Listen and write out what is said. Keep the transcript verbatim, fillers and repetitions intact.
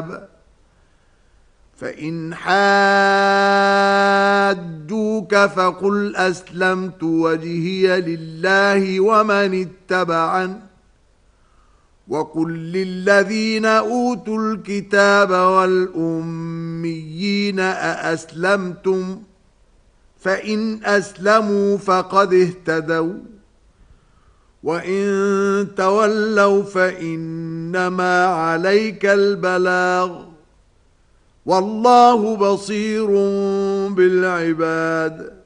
الكتاب فإن حاجوك فقل أسلمت وجهي لله ومن اتبعن وقل للذين أوتوا الكتاب والأميين أأسلمتم فإن أسلموا فقد اهتدوا وإن تولوا فإنما عليك البلاغ والله بصير بالعباد.